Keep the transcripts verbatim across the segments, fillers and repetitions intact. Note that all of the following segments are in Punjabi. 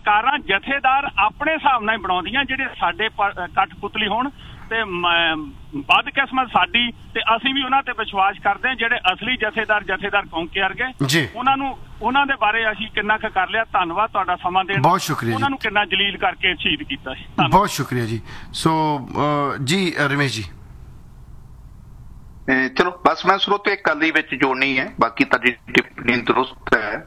ਸਰਕਾਰਾਂ ਜਥੇਦਾਰ ਆਪਣੇ ਹਿਸਾਬ ਨਾਲ ਹੀ ਬਣਾਉਂਦੀਆਂ ਜਿਹੜੇ ਸਾਡੇ ਕਠਪੁਤਲੀ ਹੋਣ ਤੇ ਵੱਧ ਕਿਸਮਤ ਸਾਡੀ ਤੇ ਅਸੀਂ ਵੀ ਉਹਨਾਂ ਤੇ ਵਿਸ਼ਵਾਸ ਕਰਦੇ ਹਾਂ। ਜਿਹੜੇ ਅਸਲੀ ਜਥੇਦਾਰ ਜਥੇਦਾਰ ਕੌਂਕੇ ਵਰਗੇ ਉਹਨਾਂ ਨੂੰ ਉਹਨਾਂ ਦੇ ਬਾਰੇ ਅਸੀਂ ਕਿੰਨਾ ਕੁ ਕਰ ਲਿਆ। ਧੰਨਵਾਦ ਤੁਹਾਡਾ ਸਮਾਂ ਦੇਣ ਬਹੁਤ ਸ਼ੁਕਰੀਆ। ਉਹਨਾਂ ਨੂੰ ਕਿੰਨਾ ਜਲੀਲ ਕਰਕੇ ਸ਼ਹੀਦ ਕੀਤਾ ਸੀ। ਬਹੁਤ ਸ਼ੁਕਰੀਆ ਜੀ। ਸੋ ਜੀ ਰਮੇਸ਼ ਜੀ ਚਲੋ ਬਸ ਮੈਂ ਸਰੋਤੇ ਇੱਕ ਗੱਲ ਵਿੱਚ ਜੋੜਨੀ ਹੈ, ਬਾਕੀ ਤੁਹਾਡੀ ਟਿੱਪਣੀ ਦਰੁਸਤ ਹੈ।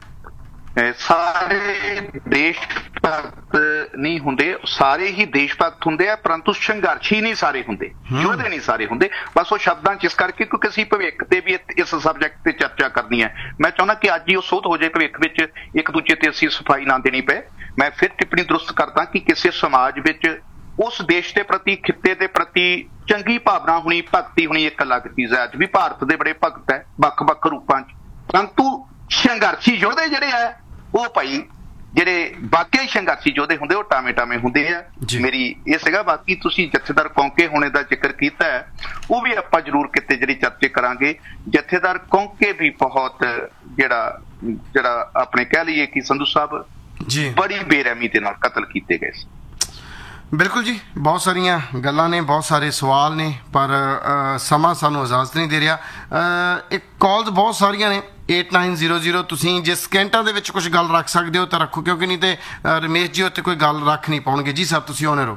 ਸਾਰੇ ਦੇਸ਼ ਭਗਤ ਨਹੀਂ ਹੁੰਦੇ, ਸਾਰੇ ਹੀ ਦੇਸ਼ ਭਗਤ ਹੁੰਦੇ ਆ, ਪਰੰਤੂ ਸੰਘਰਸ਼ੀ ਨਹੀਂ ਸਾਰੇ ਹੁੰਦੇ, ਯੋਧੇ ਨਹੀਂ ਸਾਰੇ ਹੁੰਦੇ। ਬਸ ਉਹ ਸ਼ਬਦਾਂ ਚ ਇਸ ਕਰਕੇ ਕਿਉਂਕਿ ਅਸੀਂ ਭਵਿੱਖ ਤੇ ਵੀ ਇਸ ਸਬਜੈਕਟ ਤੇ ਚਰਚਾ ਕਰਨੀ ਹੈ। ਮੈਂ ਚਾਹੁੰਦਾ ਕਿ ਅੱਜ ਹੀ ਉਹ ਸੋਧ ਹੋ ਜਾਏ, ਭਵਿੱਖ ਵਿੱਚ ਇੱਕ ਦੂਜੇ ਤੇ ਅਸੀਂ ਸਫਾਈ ਨਾ ਦੇਣੀ ਪਏ। ਮੈਂ ਫਿਰ ਟਿੱਪਣੀ ਦਰੁਸਤ ਕਰਦਾ ਕਿ ਕਿਸੇ ਸਮਾਜ ਵਿੱਚ ਉਸ ਦੇਸ਼ ਦੇ ਪ੍ਰਤੀ, ਖਿੱਤੇ ਦੇ ਪ੍ਰਤੀ ਚੰਗੀ ਭਾਵਨਾ ਹੋਣੀ, ਭਗਤੀ ਹੋਣੀ ਇੱਕ ਅਲੱਗ ਚੀਜ਼ ਹੈ। ਅੱਜ ਵੀ ਭਾਰਤ ਦੇ ਬੜੇ ਭਗਤ ਹੈ ਵੱਖ-ਵੱਖ ਰੂਪਾਂ 'ਚ, ਪਰੰਤੂ ਸੰਘਰਸ਼ੀ ਯੋਧੇ ਜਿਹੜੇ ਆ ਉਹ ਭਾਈ ਜਿਹੜੇ ਵਾਕਿਆ ਹੀ ਸੰਘਰਸ਼ੀ ਯੋਧੇ ਹੁੰਦੇ ਉਹ ਟਾਵੇਂ ਟਾਵੇਂ ਹੁੰਦੇ ਆ। ਮੇਰੀ ਇਹ ਸੀਗਾ। ਬਾਕੀ ਤੁਸੀਂ ਜਥੇਦਾਰ ਕੌਂਕੇ ਹੋਣੇ ਦਾ ਜ਼ਿਕਰ ਕੀਤਾ ਹੈ, ਉਹ ਵੀ ਆਪਾਂ ਜ਼ਰੂਰ ਕਿਤੇ ਜਿਹੜੀ ਚਰਚੇ ਕਰਾਂਗੇ। ਜਥੇਦਾਰ ਕੌਂਕੇ ਵੀ ਬਹੁਤ ਜਿਹੜਾ ਜਿਹੜਾ ਆਪਣੇ ਕਹਿ ਲਈਏ ਕਿ ਸੰਧੂ ਸਾਹਿਬ ਬੜੀ ਬੇਰਹਿਮੀ ਦੇ ਨਾਲ ਕਤਲ ਕੀਤੇ ਗਏ ਸੀ। ਬਿਲਕੁਲ ਜੀ, ਬਹੁਤ ਸਾਰੀਆਂ ਗੱਲਾਂ ਨੇ, ਬਹੁਤ ਸਾਰੇ ਸਵਾਲ ਨੇ, ਪਰ ਸਮਾਂ ਸਾਨੂੰ ਇਜਾਜ਼ਤ ਨਹੀਂ ਦੇ ਰਿਹਾ। ਇੱਕ ਕਾਲਸ ਬਹੁਤ ਸਾਰੀਆਂ ਨੇ ਏਟ ਨਾਈਨ ਜ਼ੀਰੋ ਜ਼ੀਰੋ। ਤੁਸੀਂ ਜੇ ਸਕਿੰਟਾਂ ਦੇ ਵਿੱਚ ਕੁਝ ਗੱਲ ਰੱਖ ਸਕਦੇ ਹੋ ਤਾਂ ਰੱਖੋ, ਕਿਉਂਕਿ ਨਹੀਂ ਤੇ ਰਮੇਸ਼ ਜੀ ਉੱਤੇ ਕੋਈ ਗੱਲ ਰੱਖ ਨਹੀਂ ਪਾਉਣਗੇ। ਜੀ ਸਾਹਿਬ ਤੁਸੀਂ ਆਉਣੇ ਰਹੋ।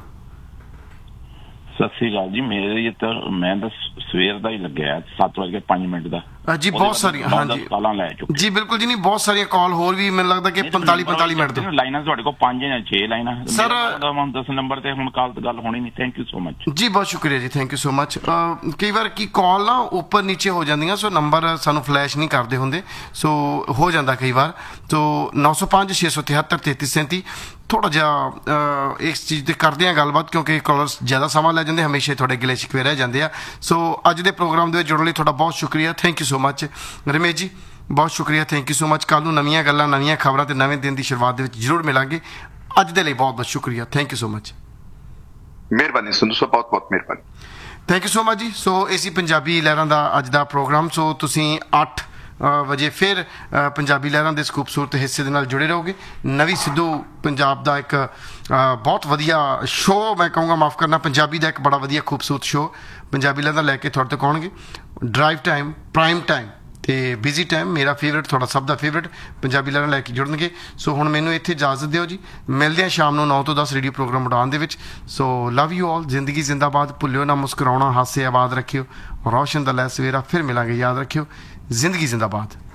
ਸਤਿ ਸ੍ਰੀ ਅਕਾਲ ਜੀ। ਮੇਰੇ ਤਾਂ ਮੈਂ ਤਾਂ ਸਵੇਰ ਦਾ ਹੀ ਲੱਗਿਆ ਸੱਤ ਵਜੇ ਪੰਜ ਮਿੰਟ ਦਾ ਜੀ। ਬਹੁਤ ਸਾਰੀਆਂ ਹਾਂਜੀ ਜੀ ਬਿਲਕੁਲ ਜੀ। ਨਹੀਂ ਬਹੁਤ ਸਾਰੀਆਂ ਕਾਲ ਹੋਰ ਵੀ ਮੈਨੂੰ ਲੱਗਦਾ ਕਿ ਪੰਤਾਲੀ ਪੰਤਾਲੀ ਮਿੰਟ ਤੋਂ ਲਾਈਨਾਂ ਤੁਹਾਡੇ ਕੋਲ ਪੰਜ ਜਾਂ ਛੇ ਲਾਈਨਾਂ ਸਰ ਦਸ ਨੰਬਰ ਤੇ ਹੁਣ ਕਾਲ ਗੱਲ ਹੋਣੀ ਨਹੀਂ। ਥੈਂਕ ਯੂ ਸੋ ਮਚ ਜੀ। ਬਹੁਤ ਸ਼ੁਕਰੀਆ ਜੀ, ਥੈਂਕ ਯੂ ਸੋ ਮਚ। ਕਈ ਵਾਰ ਕੀ ਕਾਲ ਨਾ ਉੱਪਰ ਨੀਚੇ ਹੋ ਜਾਂਦੀਆਂ, ਸੋ ਨੰਬਰ ਸਾਨੂੰ ਫਲੈਸ਼ ਨਹੀਂ ਕਰਦੇ ਹੁੰਦੇ, ਸੋ ਹੋ ਜਾਂਦਾ ਕਈ ਵਾਰ। ਤੋ ਨੌ ਸੌ ਪੰਜ ਛੇ ਸੌ ਤਿਹੱਤਰ ਤੇਤੀ ਸੈਂਤੀ ਥੋੜ੍ਹਾ ਜਿਹਾ ਇਸ ਚੀਜ਼ 'ਤੇ ਕਰਦੇ ਹਾਂ ਗੱਲਬਾਤ, ਕਿਉਂਕਿ ਕਾਲਰਸ ਜ਼ਿਆਦਾ ਸਮਾਂ ਲੈ ਜਾਂਦੇ, ਹਮੇਸ਼ਾ ਤੁਹਾਡੇ ਗਿਲੇ ਸ਼ਿਕਵੇ ਰਹਿ ਜਾਂਦੇ ਆ। ਸੋ ਅੱਜ ਦੇ ਪ੍ਰੋਗਰਾਮ ਦੇ ਵਿੱਚ ਜੁੜਨ ਲਈ ਤੁਹਾਡਾ ਬਹੁਤ ਸ਼ੁਕਰੀਆ, thank you so much. Ramesh ji ਬਹੁਤ ਸ਼ੁਕਰੀਆ, ਥੈਂਕ ਯੂ ਸੋ ਮਚ। ਕੱਲ੍ਹ ਨੂੰ ਨਵੀਆਂ ਗੱਲਾਂ, ਨਵੀਆਂ ਖਬਰਾਂ ਤੇ ਨਵੇਂ ਦਿਨ ਦੀ ਸ਼ੁਰੂਆਤ ਦੇ ਵਿੱਚ ਜ਼ਰੂਰ ਮਿਲਾਂਗੇ। ਅੱਜ ਦੇ ਲਈ ਬਹੁਤ ਬਹੁਤ ਸ਼ੁਕਰੀਆ, ਥੈਂਕ ਯੂ ਸੋ ਮਚ। ਮਿਹਰਬਾਨੀ ਸੰਧੂ ਸਾਹਿਬ, ਬਹੁਤ ਬਹੁਤ ਮਿਹਰਬਾਨੀ, ਥੈਂਕ ਯੂ ਸੋ ਮਚ ਜੀ। ਸੋ ਇਹ ਸੀ ਪੰਜਾਬੀ ਲਹਿਰਾਂ ਦਾ ਅੱਜ ਦਾ ਪ੍ਰੋਗਰਾਮ। ਸੋ ਤੁਸੀਂ ਅੱਠ ਵਜੇ ਫਿਰ ਪੰਜਾਬੀ ਲਹਿਰਾਂ ਦੇ ਇਸ ਖੂਬਸੂਰਤ ਹਿੱਸੇ ਦੇ ਨਾਲ ਜੁੜੇ ਰਹੋਗੇ। ਨਵੀਂ ਸਿੱਧੂ ਪੰਜਾਬ ਦਾ ਇੱਕ ਬਹੁਤ ਵਧੀਆ ਸ਼ੋਅ, ਮੈਂ ਕਹੂੰਗਾ ਮਾਫ ਕਰਨਾ, ਪੰਜਾਬੀ ਦਾ ਇੱਕ ਬੜਾ ਵਧੀਆ ਖੂਬਸੂਰਤ ਸ਼ੋਅ ਪੰਜਾਬੀ ਲਹਿਰਾਂ ਲੈ ਕੇ ਤੁਹਾਡੇ ਤੱਕ ਆਉਣਗੇ। ਡਰਾਈਵ ਟਾਈਮ, ਪ੍ਰਾਈਮ ਟਾਈਮ ਤੇ ਬਿਜ਼ੀ ਟਾਈਮ, ਮੇਰਾ ਫੇਵਰੇਟ, ਤੁਹਾਡਾ ਸਭ ਦਾ ਫੇਵਰੇਟ ਪੰਜਾਬੀ ਲਹਿਰਾਂ ਲੈ ਕੇ ਜੁੜਨਗੇ। ਸੋ ਹੁਣ ਮੈਨੂੰ ਇੱਥੇ ਇਜਾਜ਼ਤ ਦਿਓ ਜੀ, ਮਿਲਦੇ ਹਾਂ ਸ਼ਾਮ ਨੂੰ ਨੌ ਤੋਂ ਦਸ ਰੇਡੀਓ ਪ੍ਰੋਗਰਾਮ ਉਡਾਨ ਦੇ ਵਿੱਚ। ਸੋ ਲਵ ਯੂ ਆਲ, ਜ਼ਿੰਦਗੀ ਜ਼ਿੰਦਾਬਾਦ, ਭੁੱਲਿਓ ਨਾ ਮੁਸਕਰਾਉਣਾ, ਹਾਸੇ ਆਬਾਦ ਰੱਖਿਓ, ਰੌਸ਼ਨ ਦਾ ਲੈ ਸਵੇਰਾ। ਫਿਰ ਮਿਲਾਂਗੇ, ਯਾਦ ਰੱਖਿਓ, ਜ਼ਿੰਦਗੀ ਜ਼ਿੰਦਾਬਾਦ।